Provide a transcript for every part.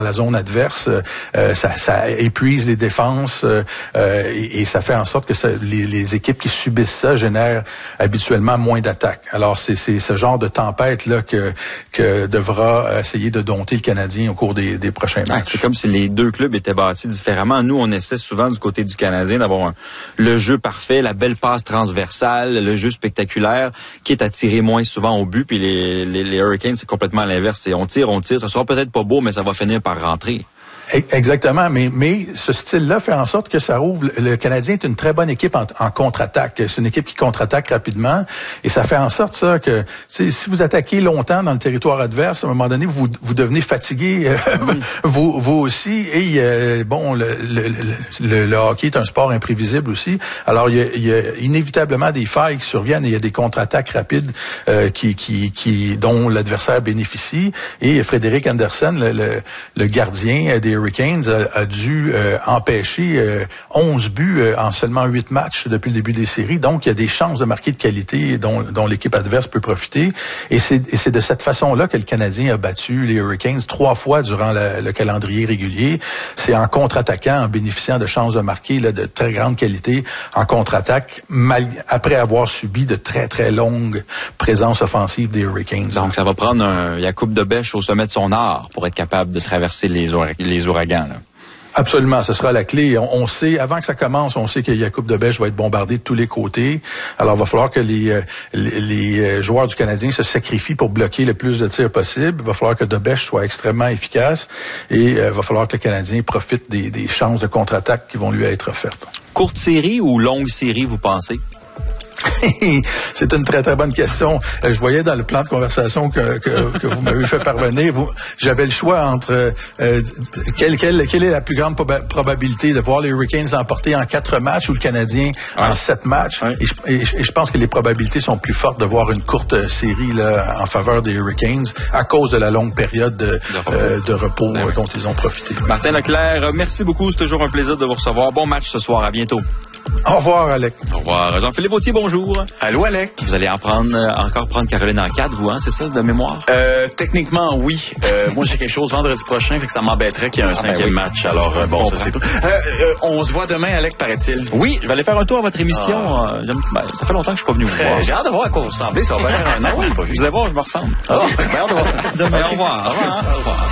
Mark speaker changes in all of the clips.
Speaker 1: la zone adverse, ça épuise les défenses et ça fait en sorte que les équipes qui subissent ça génèrent habituellement moins d'attaques. Alors c'est ce genre de tempête là que devra essayer de dompter le Canadien au cours des prochains matchs.
Speaker 2: C'est comme si les deux clubs étaient bâtis différemment. Nous, on essaie souvent du côté du Canadien d'avoir le jeu parfait, la belle passe transversale, le jeu spectaculaire qui est attiré moins souvent au but. Puis les Hurricanes, c'est complètement à l'inverse. On tire. Ça sera peut-être pas beau, mais ça va finir par rentrer.
Speaker 1: Exactement, mais ce style-là fait en sorte que ça rouvre. Le Canadien est une très bonne équipe en contre-attaque. C'est une équipe qui contre-attaque rapidement et ça fait en sorte ça que si vous attaquez longtemps dans le territoire adverse, à un moment donné, vous devenez fatigué, vous aussi. Et le hockey est un sport imprévisible aussi. Alors il y a inévitablement des failles qui surviennent et il y a des contre-attaques rapides dont l'adversaire bénéficie. Et Frédéric Andersen, le gardien des Hurricanes a dû empêcher 11 buts en seulement 8 matchs depuis le début des séries. Donc, il y a des chances de marquer de qualité dont l'équipe adverse peut profiter. Et c'est de cette façon-là que le Canadien a battu les Hurricanes 3 fois durant le calendrier régulier. C'est en contre-attaquant, en bénéficiant de chances de marquer là, de très grande qualité en contre-attaque, après avoir subi de très, très longues présences offensives des Hurricanes.
Speaker 2: Donc, ça va prendre un Jakub de Bech au sommet de son art pour être capable de traverser les ouragans, là.
Speaker 1: Absolument, ce sera la clé. On sait, avant que ça commence, on sait que Jakub de Bech va être bombardé de tous les côtés. Alors, il va falloir que les joueurs du Canadien se sacrifient pour bloquer le plus de tirs possible. Il va falloir que de Bech soit extrêmement efficace et il va falloir que le Canadien profite des chances de contre-attaque qui vont lui être offertes.
Speaker 2: Courte série ou longue série, vous pensez?
Speaker 1: C'est une très, très bonne question. Je voyais dans le plan de conversation que vous m'avez fait parvenir, j'avais le choix entre quelle est la plus grande probabilité de voir les Hurricanes l'emporter en 4 matchs ou le Canadien en 7 matchs. Ouais. Et je pense que les probabilités sont plus fortes de voir une courte série là, en faveur des Hurricanes à cause de la longue période de repos dont ils ont profité.
Speaker 2: Martin Leclerc, merci beaucoup. C'est toujours un plaisir de vous recevoir. Bon match ce soir. À bientôt.
Speaker 1: Au revoir, Alec.
Speaker 2: Au revoir. Jean-Philippe Vautier, bonjour.
Speaker 3: Allô, Alec.
Speaker 2: Vous allez encore prendre Caroline en 4, vous, hein, c'est ça, de mémoire?
Speaker 3: Techniquement, oui. Moi, j'ai quelque chose vendredi prochain, fait que ça m'embêterait qu'il y ait un 5e match. Alors, ça c'est tout. On se voit demain, Alec, paraît-il.
Speaker 2: Oui, je vais aller faire un tour à votre émission. Ça fait longtemps que je suis pas venu vous voir.
Speaker 3: J'ai hâte de voir à quoi vous ressemblez. Ça va faire un an.
Speaker 2: Vous allez voir, je me ressemble.
Speaker 3: J'ai hâte de voir ça.
Speaker 2: Demain, au revoir.
Speaker 3: Au revoir. Au revoir.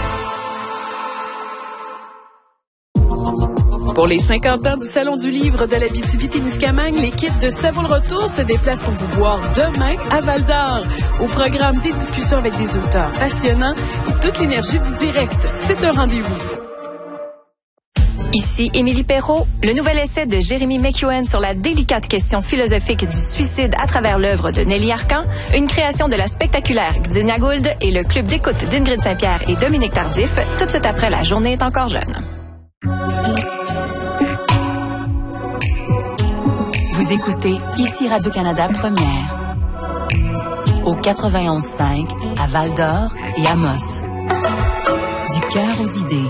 Speaker 4: Pour les 50 ans du Salon du Livre de l'Abitibi-Témiscamingue, l'équipe de Ça vaut le retour se déplace pour vous voir demain à Val-d'Or. Au programme, des discussions avec des auteurs passionnants et toute l'énergie du direct. C'est un rendez-vous.
Speaker 5: Ici Émilie Perrault. Le nouvel essai de Jérémy McEwen sur la délicate question philosophique du suicide à travers l'œuvre de Nelly Arcan, une création de la spectaculaire Xenia Gould et le club d'écoute d'Ingrid Saint-Pierre et Dominique Tardif, tout de suite après La journée est encore jeune.
Speaker 6: Vous écoutez ici Radio-Canada Première. Au 91.5 à Val-d'Or et Amos. Du cœur aux idées.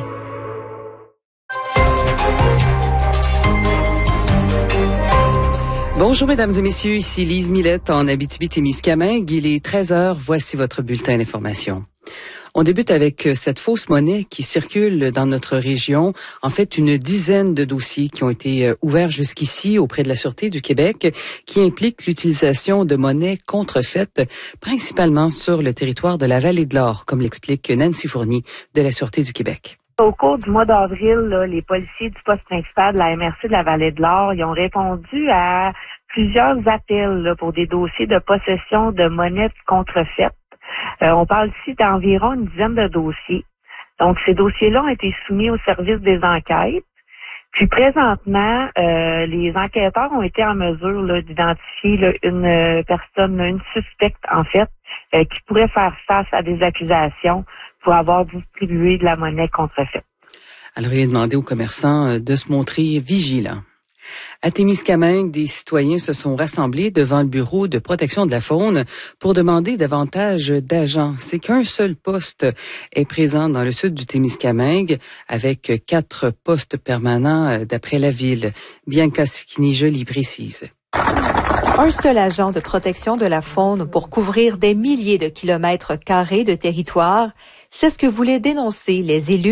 Speaker 4: Bonjour mesdames et messieurs, ici Lise Millette en Abitibi-Témiscamingue. Il est 13h, voici votre bulletin d'information. On débute avec cette fausse monnaie qui circule dans notre région. En fait, une dizaine de dossiers qui ont été ouverts jusqu'ici auprès de la Sûreté du Québec qui impliquent l'utilisation de monnaie contrefaite, principalement sur le territoire de la Vallée de l'Or, comme l'explique Nancy Fournier de la Sûreté du Québec.
Speaker 7: Au cours du mois d'avril, les policiers du poste principal de la MRC de la Vallée de l'Or, ils ont répondu à plusieurs appels pour des dossiers de possession de monnaie contrefaite. On parle ici d'environ une dizaine de dossiers. Donc, ces dossiers-là ont été soumis au service des enquêtes. Puis, présentement, les enquêteurs ont été en mesure d'identifier une personne, une suspecte, en fait, qui pourrait faire face à des accusations pour avoir distribué de la monnaie contrefaite.
Speaker 4: Alors, il est demandé aux commerçants de se montrer vigilants. À Témiscamingue, des citoyens se sont rassemblés devant le bureau de protection de la faune pour demander davantage d'agents. C'est qu'un seul poste est présent dans le sud du Témiscamingue avec 4 postes permanents d'après la ville. Bianca Skinny-Joly précise.
Speaker 8: Un seul agent de protection de la faune pour couvrir des milliers de kilomètres carrés de territoire, c'est ce que voulaient dénoncer les élus